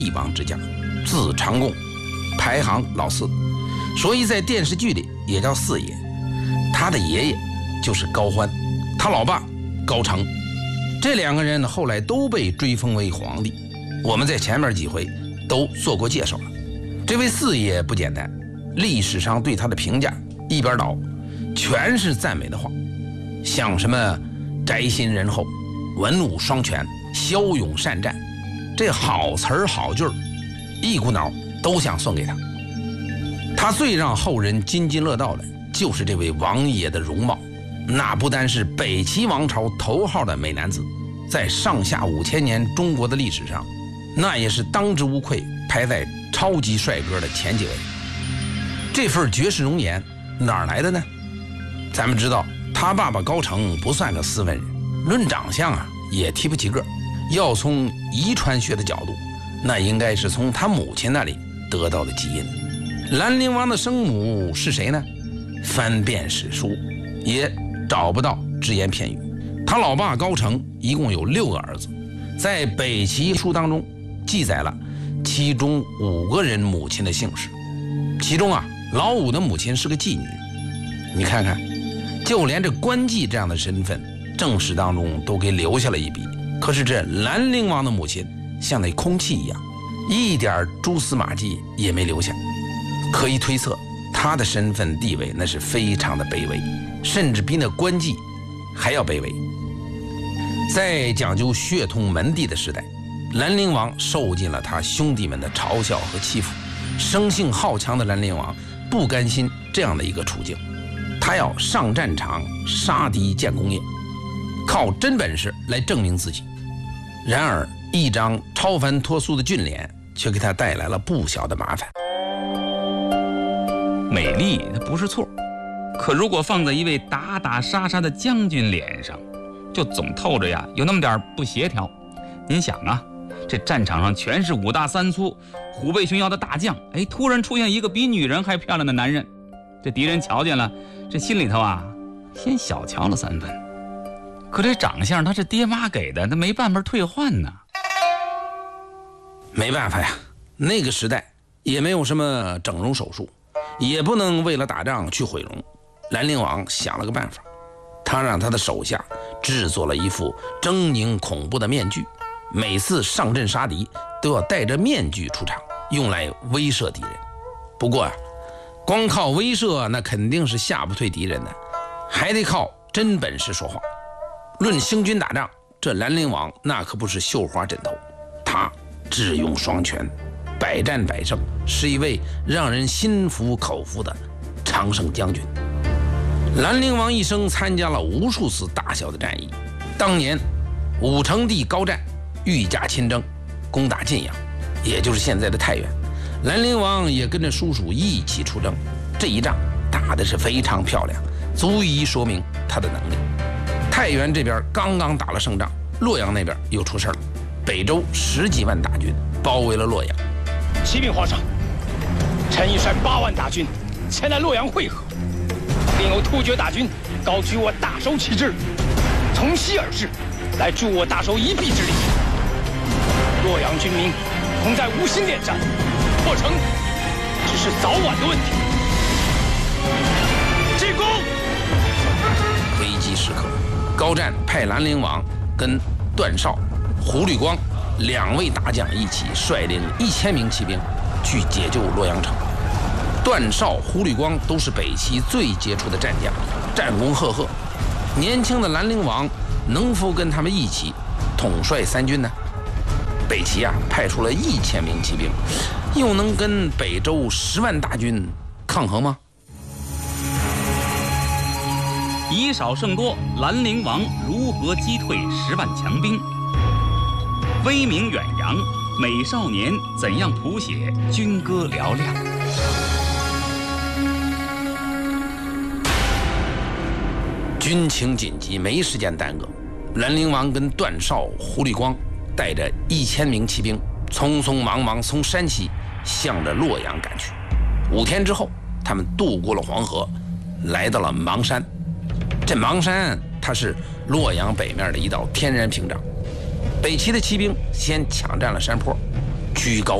帝王之家，字长贡，排行老四，所以在电视剧里也叫四爷。他的爷爷就是高欢，他老爸高澄，这两个人后来都被追封为皇帝。我们在前面几回都做过介绍了。这位四爷不简单，历史上对他的评价一边倒，全是赞美的话，像什么宅心仁厚、文武双全、骁勇善战，这好词儿好句儿，一股脑都想送给他。他最让后人津津乐道的就是这位王爷的容貌，那不单是北齐王朝头号的美男子，在上下5000年中国的历史上，那也是当之无愧排在超级帅哥的前几位。这份绝世容颜哪儿来的呢？咱们知道他爸爸高澄不算个斯文人，论长相啊也提不起个。要从遗传学的角度，那应该是从他母亲那里得到的基因。兰陵王的生母是谁呢？翻遍史书也找不到只言片语。他老爸高澄一共有6个儿子，在北齐书当中记载了其中5个人母亲的姓氏，其中啊老五的母亲是个妓女。你看看，就连这官妓这样的身份，正史当中都给留下了一笔。可是这兰陵王的母亲像那空气一样，一点蛛丝马迹也没留下，可以推测她的身份地位那是非常的卑微，甚至比那官妓还要卑微。在讲究血统门第的时代，兰陵王受尽了他兄弟们的嘲笑和欺负。生性好强的兰陵王不甘心这样的一个处境，他要上战场杀敌建功业，靠真本事来证明自己。然而一张超凡脱俗的俊脸却给他带来了不小的麻烦。 美丽它不是错，可如果放在一位打打杀杀的将军脸上，就总透着呀有那么点不协调。您想啊，这战场上全是5大3粗、虎背熊腰的大将，突然出现一个比女人还漂亮的男人，这敌人瞧见了，这心里头啊先小瞧了3分。可这长相他是爹妈给的，那没办法退换呢。 没办法呀，那个时代也没有什么整容手术，也不能为了打仗去毁容。兰陵王想了个办法，他让他的手下制作了一副狰狞恐怖的面具，每次上阵杀敌都要戴着面具出场，用来威慑敌人。不过啊，光靠威慑那肯定是吓不退敌人的，还得靠真本事说话。论行军打仗，这兰陵王那可不是绣花枕头，他智勇双全，百战百胜，是一位让人心服口服的常胜将军。兰陵王一生参加了无数次大小的战役，当年武成帝高湛御驾亲征，攻打晋阳，也就是现在的太原，兰陵王也跟着叔叔一起出征。这一仗打的是非常漂亮，足以说明他的能力。太原这边刚刚打了胜仗，洛阳那边又出事了，北周10几万大军包围了洛阳。 启禀皇上，臣已率8万大军前来洛阳会合，另有突厥大军高举我大手旗帜，从西而至，来助我大手一臂之力。洛阳军民同在无心恋战，破城只是早晚的问题。进攻！ 危急时刻，高湛派兰陵王跟段绍、胡律光2位大将一起率领1000名骑兵去解救洛阳城。段绍、胡律光都是北齐最杰出的战将，战功赫赫。年轻的兰陵王能否跟他们一起统帅3军呢？北齐啊派出了1000名骑兵，又能跟北周10万大军抗衡吗？ 以少胜多，兰陵王如何击退10万强兵？威名远扬，美少年怎样谱写军歌嘹亮？ 军情紧急，没时间耽搁。兰陵王跟段绍、胡律光带着1000名骑兵，匆匆忙忙从山西向着洛阳赶去。5天之后，他们渡过了黄河，来到了邙山。这邙山它是洛阳北面的一道天然屏障。北齐的骑兵先抢占了山坡， 居高